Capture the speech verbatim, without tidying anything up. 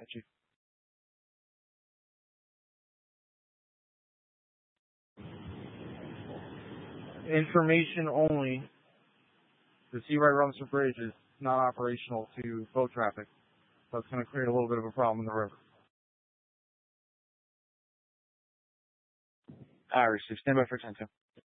Chief. Information only. The Seawright Rumson Bridge is not operational to boat traffic, so it's going to create a little bit of a problem in the river. I received. Stand by for ten two.